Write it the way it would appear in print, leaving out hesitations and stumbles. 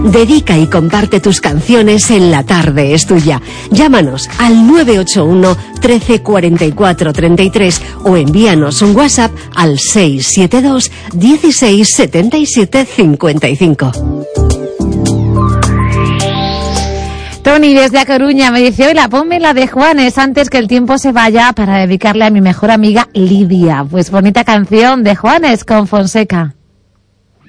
Dedica y comparte tus canciones en La Tarde es Tuya. Llámanos al 981 13 44 33 o envíanos un WhatsApp al 672 16 77 55. Tony, desde A Coruña, me dice: hola, ponme la de Juanes antes que el tiempo se vaya para dedicarle a mi mejor amiga Lidia. Pues bonita canción de Juanes con Fonseca.